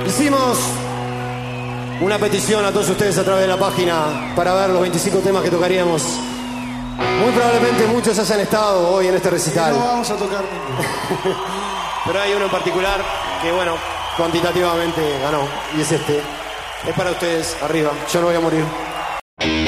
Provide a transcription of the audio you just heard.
Hicimos una petición a todos ustedes a través de la página para ver los 25 temas que tocaríamos. Muy probablemente muchos hayan estado hoy en este recital. No vamos a tocar ninguno. Pero hay uno en particular que, bueno, cuantitativamente ganó. Y es este. Es para ustedes, arriba. Yo no voy a morir.